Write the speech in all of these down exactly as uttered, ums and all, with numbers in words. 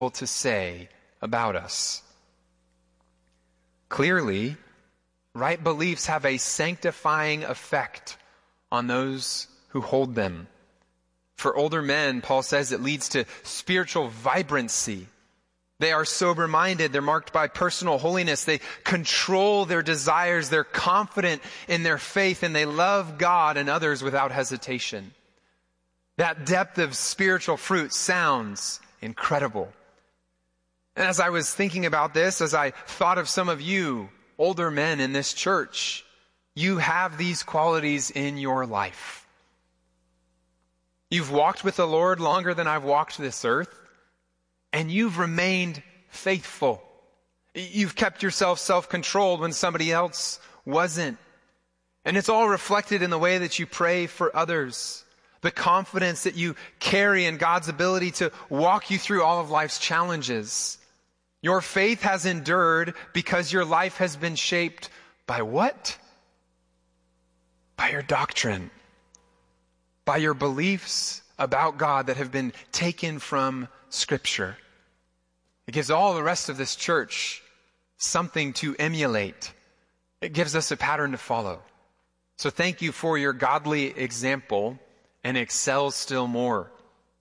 to say about us. Clearly, right beliefs have a sanctifying effect on those who hold them. For older men, Paul says it leads to spiritual vibrancy. They are sober-minded. They're marked by personal holiness. They control their desires. They're confident in their faith, and they love God and others without hesitation. That depth of spiritual fruit sounds incredible. And as I was thinking about this, as I thought of some of you, older men in this church, you have these qualities in your life. You've walked with the Lord longer than I've walked this earth, and you've remained faithful. You've kept yourself self-controlled when somebody else wasn't. And it's all reflected in the way that you pray for others, the confidence that you carry in God's ability to walk you through all of life's challenges. Your faith has endured because your life has been shaped by what? By your doctrine. By your beliefs about God that have been taken from Scripture. It gives all the rest of this church something to emulate. It gives us a pattern to follow. So thank you for your godly example, and excel still more.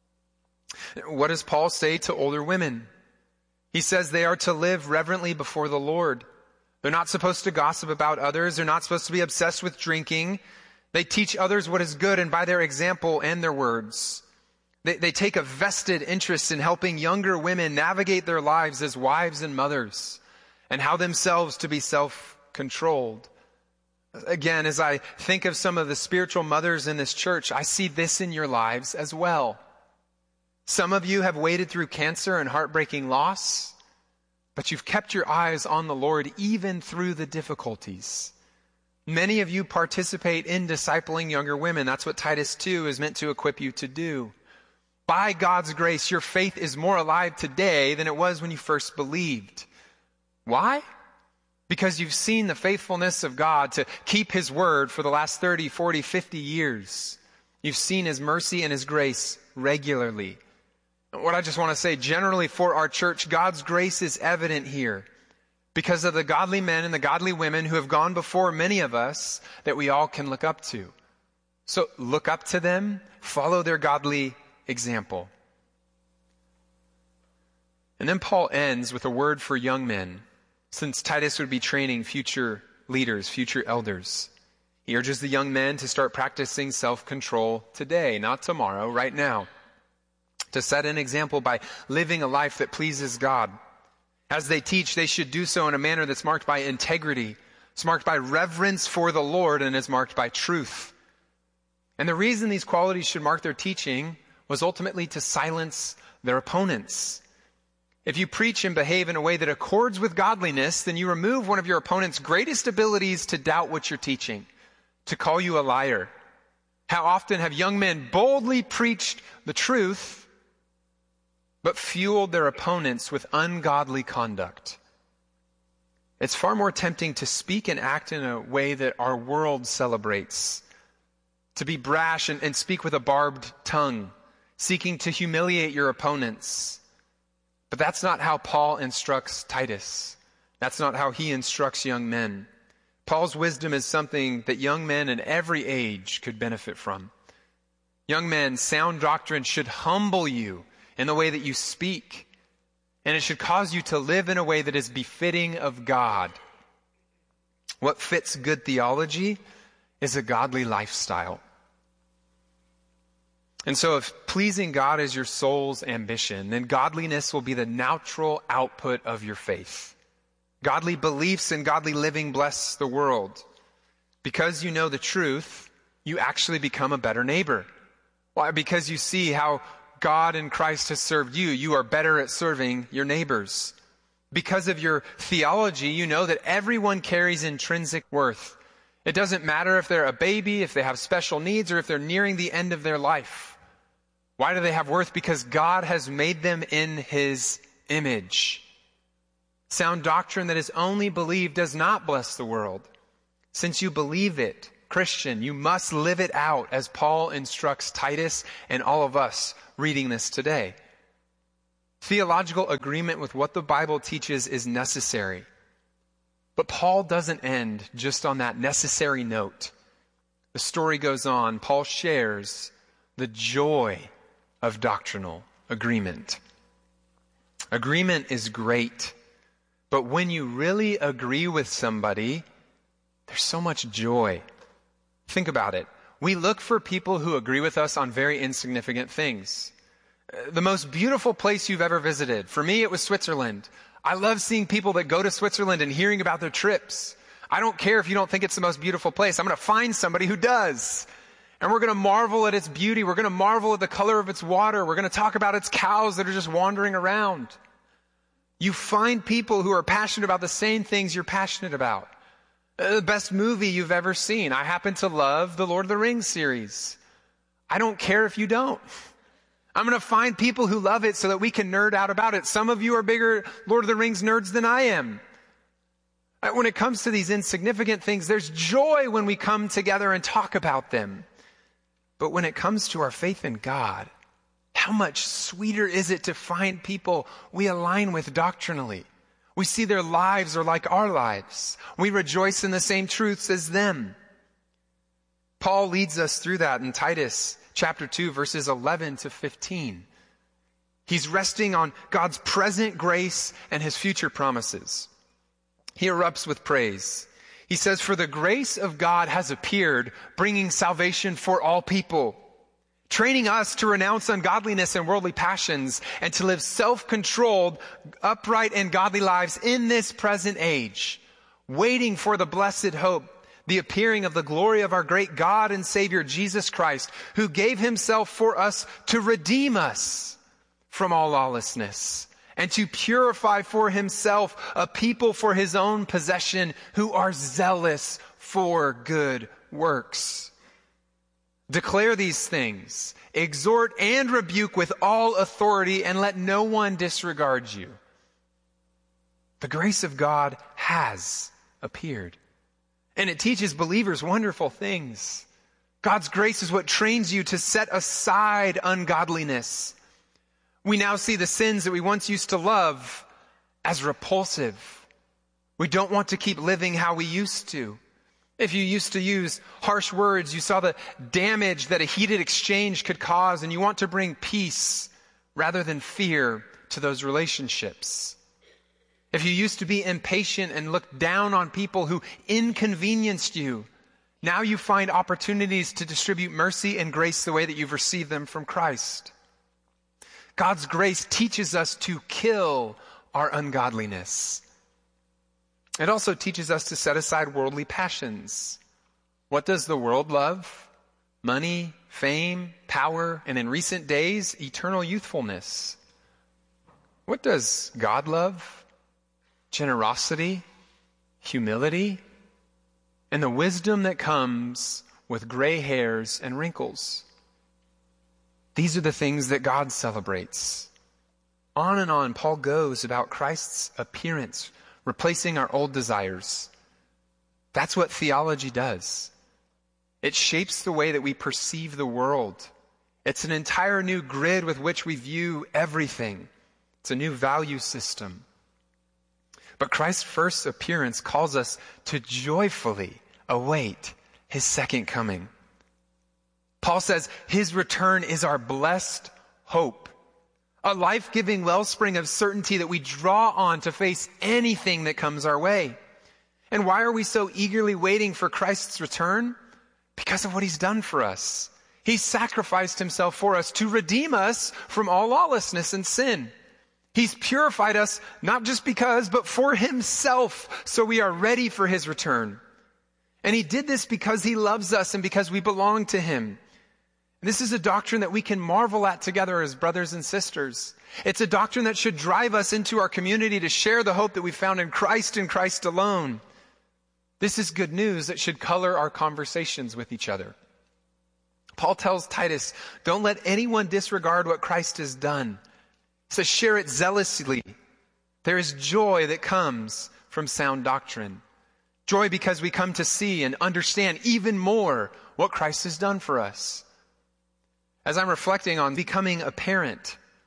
What does Paul say to older women? He says they are to live reverently before the Lord. They're not supposed to gossip about others. They're not supposed to be obsessed with drinking. They teach others what is good, and by their example and their words, they, they take a vested interest in helping younger women navigate their lives as wives and mothers, and how themselves to be self-controlled. Again, as I think of some of the spiritual mothers in this church, I see this in your lives as well. Some of you have waded through cancer and heartbreaking loss, but you've kept your eyes on the Lord even through the difficulties. Many of you participate in discipling younger women. That's what Titus two is meant to equip you to do. By God's grace, your faith is more alive today than it was when you first believed. Why? Because you've seen the faithfulness of God to keep His word for the last thirty, forty, fifty years. You've seen His mercy and His grace regularly. What I just want to say, generally for our church, God's grace is evident here because of the godly men and the godly women who have gone before many of us that we all can look up to. So look up to them, follow their godly example. And then Paul ends with a word for young men, since Titus would be training future leaders, future elders. He urges the young men to start practicing self-control today, not tomorrow, right now. To set an example by living a life that pleases God. As they teach, they should do so in a manner that's marked by integrity. It's marked by reverence for the Lord, and is marked by truth. And the reason these qualities should mark their teaching was ultimately to silence their opponents. If you preach and behave in a way that accords with godliness, then you remove one of your opponent's greatest abilities to doubt what you're teaching, to call you a liar. How often have young men boldly preached the truth, but fueled their opponents with ungodly conduct? It's far more tempting to speak and act in a way that our world celebrates, to be brash and, and speak with a barbed tongue, seeking to humiliate your opponents. But that's not how Paul instructs Titus. That's not how he instructs young men. Paul's wisdom is something that young men in every age could benefit from. Young men, sound doctrine should humble you in the way that you speak, and it should cause you to live in a way that is befitting of God. What fits good theology is a godly lifestyle. And so if pleasing God is your soul's ambition, then godliness will be the natural output of your faith. Godly beliefs and godly living bless the world. Because you know the truth, you actually become a better neighbor. Why? Because you see how God in Christ has served you. You are better at serving your neighbors. Because of your theology, you know that everyone carries intrinsic worth. It doesn't matter if they're a baby, if they have special needs, or if they're nearing the end of their life. Why do they have worth? Because God has made them in His image. Sound doctrine that is only believed does not bless the world. Since you believe it, Christian, you must live it out as Paul instructs Titus and all of us reading this today. Theological agreement with what the Bible teaches is necessary. But Paul doesn't end just on that necessary note. The story goes on. Paul shares the joy of doctrinal agreement. Agreement is great, but when you really agree with somebody, there's so much joy. Think about it. We look for people who agree with us on very insignificant things. The most beautiful place you've ever visited. For me, it was Switzerland. I love seeing people that go to Switzerland and hearing about their trips. I don't care if you don't think it's the most beautiful place. I'm going to find somebody who does. And we're going to marvel at its beauty. We're going to marvel at the color of its water. We're going to talk about its cows that are just wandering around. You find people who are passionate about the same things you're passionate about. Uh, the best movie you've ever seen. I happen to love the Lord of the Rings series. I don't care if you don't. I'm going to find people who love it so that we can nerd out about it. Some of you are bigger Lord of the Rings nerds than I am. When it comes to these insignificant things, there's joy when we come together and talk about them. But when it comes to our faith in God, how much sweeter is it to find people we align with doctrinally? We see their lives are like our lives. We rejoice in the same truths as them. Paul leads us through that in Titus chapter two, verses eleven to fifteen. He's resting on God's present grace and his future promises. He erupts with praise. He says, "For the grace of God has appeared, bringing salvation for all people, training us to renounce ungodliness and worldly passions, and to live self-controlled, upright, and godly lives in this present age, waiting for the blessed hope, the appearing of the glory of our great God and Savior, Jesus Christ, who gave himself for us to redeem us from all lawlessness, and to purify for himself a people for his own possession who are zealous for good works. Declare these things, exhort and rebuke with all authority, and let no one disregard you." The grace of God has appeared. And it teaches believers wonderful things. God's grace is what trains you to set aside ungodliness. We now see the sins that we once used to love as repulsive. We don't want to keep living how we used to. If you used to use harsh words, you saw the damage that a heated exchange could cause, and you want to bring peace rather than fear to those relationships. If you used to be impatient and look down on people who inconvenienced you, now you find opportunities to distribute mercy and grace the way that you've received them from Christ. God's grace teaches us to kill our ungodliness. It also teaches us to set aside worldly passions. What does the world love? Money, fame, power, and in recent days, eternal youthfulness. What does God love? Generosity, humility, and the wisdom that comes with gray hairs and wrinkles. These are the things that God celebrates. On and on, Paul goes about Christ's appearance, replacing our old desires. That's what theology does. It shapes the way that we perceive the world. It's an entire new grid with which we view everything. It's a new value system. But Christ's first appearance calls us to joyfully await his second coming. Paul says his return is our blessed hope, a life-giving wellspring of certainty that we draw on to face anything that comes our way. And why are we so eagerly waiting for Christ's return? Because of what he's done for us. He sacrificed himself for us to redeem us from all lawlessness and sin. He's purified us not just because, but for himself, so we are ready for his return. And he did this because he loves us and because we belong to him. This is a doctrine that we can marvel at together as brothers and sisters. It's a doctrine that should drive us into our community to share the hope that we found in Christ and Christ alone. This is good news that should color our conversations with each other. Paul tells Titus, don't let anyone disregard what Christ has done. He says, share it zealously. There is joy that comes from sound doctrine. Joy because we come to see and understand even more what Christ has done for us. As I'm reflecting on becoming a parent,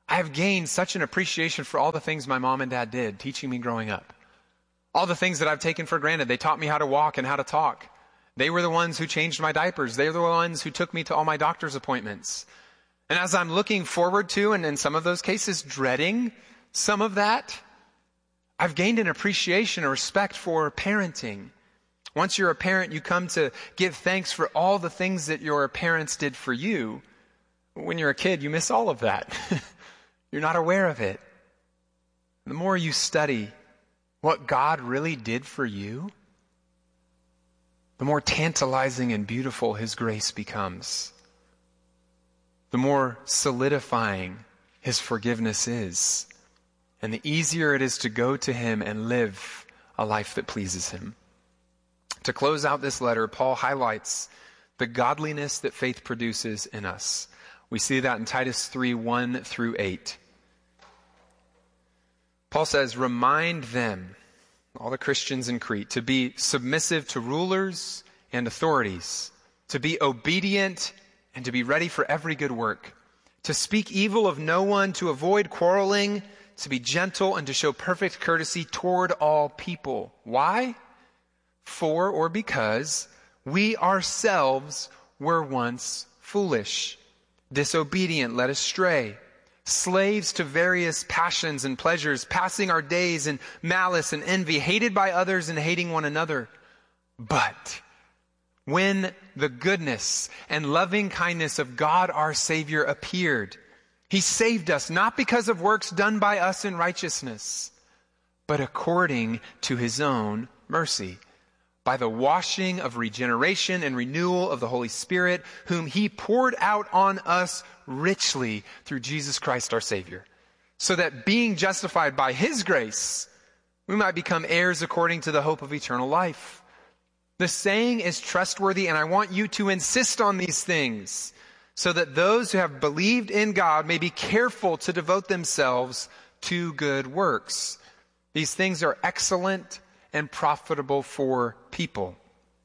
I've gained such an appreciation for all the things my mom and dad did, teaching me growing up. All the things that I've taken for granted. They taught me how to walk and how to talk. They were the ones who changed my diapers. They were the ones who took me to all my doctor's appointments. And as I'm looking forward to, and in some of those cases, dreading some of that, I've gained an appreciation, a respect for parenting. Once you're a parent, you come to give thanks for all the things that your parents did for you. When you're a kid, you miss all of that. You're not aware of it. The more you study what God really did for you, the more tantalizing and beautiful His grace becomes. The more solidifying His forgiveness is. And the easier it is to go to Him and live a life that pleases Him. To close out this letter, Paul highlights the godliness that faith produces in us. We see that in Titus three, one through eight. Paul says, remind them, all the Christians in Crete, to be submissive to rulers and authorities, to be obedient and to be ready for every good work, to speak evil of no one, to avoid quarreling, to be gentle and to show perfect courtesy toward all people. Why? For or because we ourselves were once foolish, disobedient, led astray, slaves to various passions and pleasures, passing our days in malice and envy, hated by others and hating one another. But when the goodness and loving kindness of God our Savior appeared, He saved us not because of works done by us in righteousness, but according to His own mercy, by the washing of regeneration and renewal of the Holy Spirit, whom He poured out on us richly through Jesus Christ our Savior, so that being justified by His grace, we might become heirs according to the hope of eternal life. The saying is trustworthy, and I want you to insist on these things, so that those who have believed in God may be careful to devote themselves to good works. These things are excellent and profitable for people.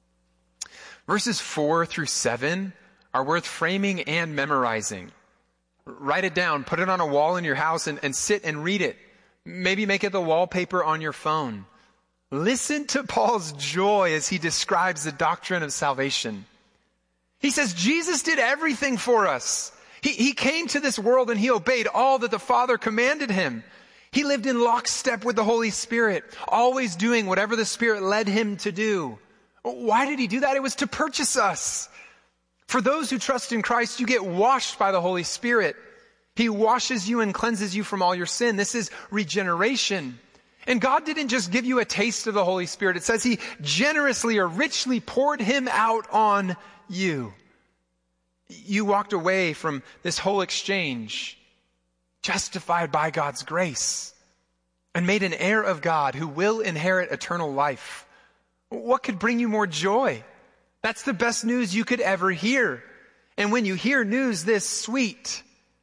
Verses four through seven are worth framing and memorizing. Write it down, put it on a wall in your house, and, and sit and read it. Maybe make it the wallpaper on your phone. Listen to Paul's joy as he describes the doctrine of salvation. He says Jesus did everything for us. He, he came to this world and He obeyed all that the Father commanded Him. He lived in lockstep with the Holy Spirit, always doing whatever the Spirit led Him to do. Why did He do that? It was to purchase us. For those who trust in Christ, you get washed by the Holy Spirit. He washes you and cleanses you from all your sin. This is regeneration. And God didn't just give you a taste of the Holy Spirit. It says He generously or richly poured Him out on you. You walked away from this whole exchange justified by God's grace and made an heir of God who will inherit eternal life. What could bring you more joy? That's the best news you could ever hear. And when you hear news this sweet,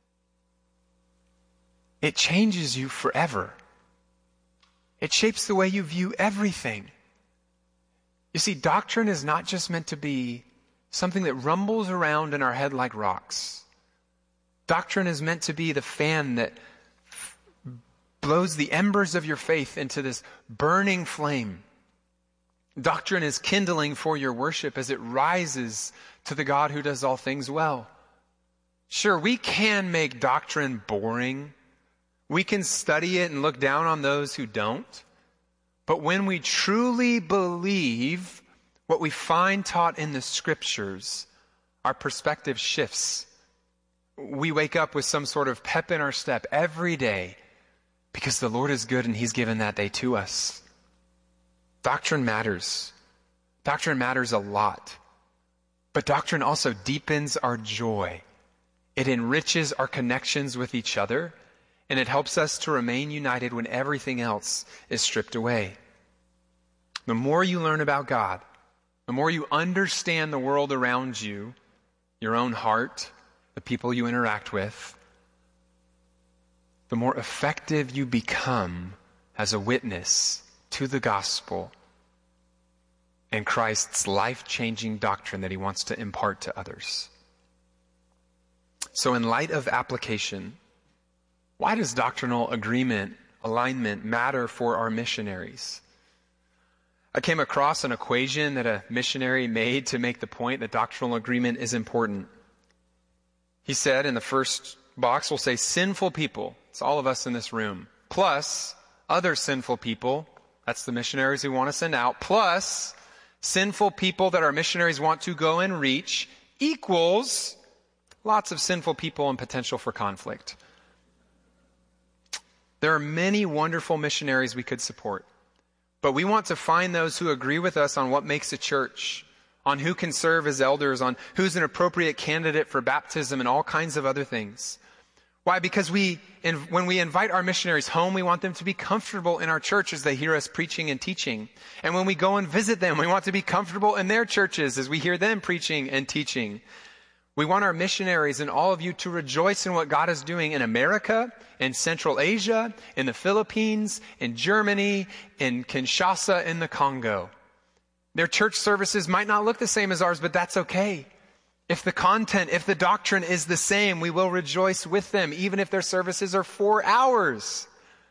it changes you forever. It shapes the way you view everything. You see, doctrine is not just meant to be something that rumbles around in our head like rocks. Doctrine is meant to be the fan that f- blows the embers of your faith into this burning flame. Doctrine is kindling for your worship as it rises to the God who does all things well. Sure, we can make doctrine boring. We can study it and look down on those who don't. But when we truly believe what we find taught in the Scriptures, our perspective shifts. We wake up with some sort of pep in our step every day because the Lord is good and He's given that day to us. Doctrine matters. Doctrine matters a lot. But doctrine also deepens our joy. It enriches our connections with each other, and it helps us to remain united when everything else is stripped away. The more you learn about God, the more you understand the world around you, your own heart, the people you interact with, the more effective you become as a witness to the gospel and Christ's life-changing doctrine that He wants to impart to others. So in light of application, Why does doctrinal agreement, alignment matter for our missionaries? I came across an equation that a missionary made to make the point that doctrinal agreement is important. He said in the first box, we'll say sinful people. It's all of us in this room. Plus other sinful people. That's the missionaries we want to send out. Plus sinful people that our missionaries want to go and reach equals lots of sinful people and potential for conflict. There are many wonderful missionaries we could support, but we want to find those who agree with us on what makes a church, on who can serve as elders, on who's an appropriate candidate for baptism and all kinds of other things. Why? Because we, when we invite our missionaries home, we want them to be comfortable in our church as they hear us preaching and teaching. And when we go and visit them, we want to be comfortable in their churches as we hear them preaching and teaching. We want our missionaries and all of you to rejoice in what God is doing in America, in Central Asia, in the Philippines, in Germany, in Kinshasa, in the Congo. Their church services might not look the same as ours, but that's okay. If the content, if the doctrine is the same, we will rejoice with them, even if their services are four hours.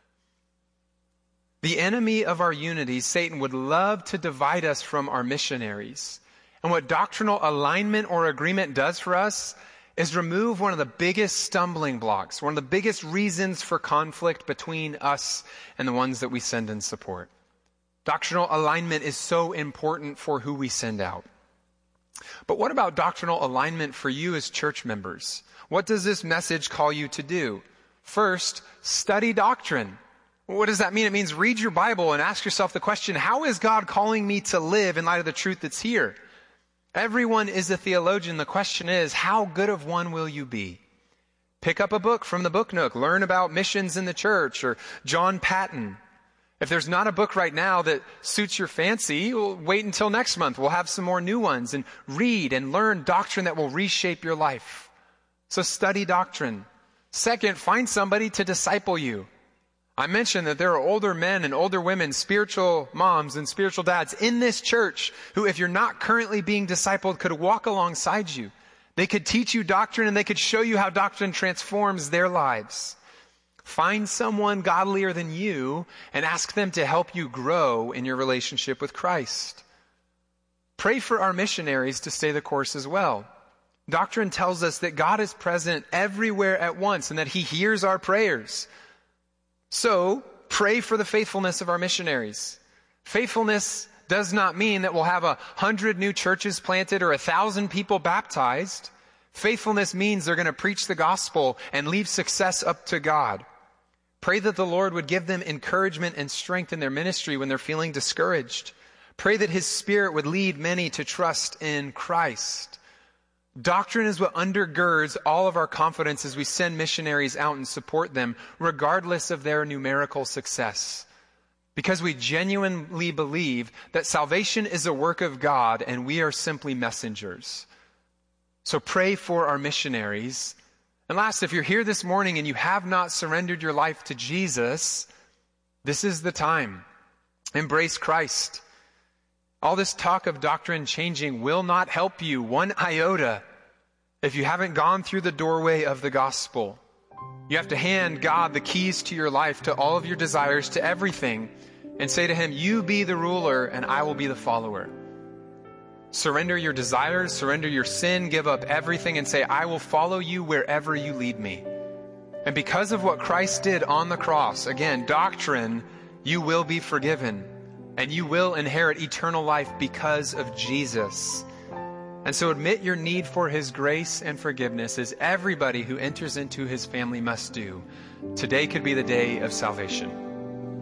The enemy of our unity, Satan, would love to divide us from our missionaries. And what doctrinal alignment or agreement does for us is remove one of the biggest stumbling blocks, one of the biggest reasons for conflict between us and the ones that we send and support. Doctrinal alignment is so important for who we send out. But what about doctrinal alignment for you as church members? What does this message call you to do? First, study doctrine. What does that mean? It means read your Bible and ask yourself the question, how is God calling me to live in light of the truth that's here? Everyone is a theologian. The question is, how good of one will you be? Pick up a book from the Book Nook. Learn about missions in the church or John Patton. If there's not a book right now that suits your fancy, we'll wait until next month. We'll have some more new ones, and read and learn doctrine that will reshape your life. So study doctrine. Second, find somebody to disciple you. I mentioned that there are older men and older women, spiritual moms and spiritual dads in this church who, if you're not currently being discipled, could walk alongside you. They could teach you doctrine and they could show you how doctrine transforms their lives. Find someone godlier than you and ask them to help you grow in your relationship with Christ. Pray for our missionaries to stay the course as well. Doctrine tells us that God is present everywhere at once and that He hears our prayers. So, pray for the faithfulness of our missionaries. Faithfulness does not mean that we'll have a hundred new churches planted or a thousand people baptized. Faithfulness means they're going to preach the gospel and leave success up to God. Pray that the Lord would give them encouragement and strength in their ministry when they're feeling discouraged. Pray that His Spirit would lead many to trust in Christ. Doctrine is what undergirds all of our confidence as we send missionaries out and support them, regardless of their numerical success. Because we genuinely believe that salvation is a work of God and we are simply messengers. So pray for our missionaries. And last, if you're here this morning and you have not surrendered your life to Jesus, this is the time. Embrace Christ. All this talk of doctrine changing will not help you one iota if you haven't gone through the doorway of the gospel. You have to hand God the keys to your life, to all of your desires, to everything, and say to Him, you be the ruler and I will be the follower. Surrender your desires, surrender your sin, give up everything and say, I will follow you wherever you lead me. And because of what Christ did on the cross, again, doctrine, you will be forgiven. And you will inherit eternal life because of Jesus. And so admit your need for His grace and forgiveness, as everybody who enters into His family must do. Today could be the day of salvation.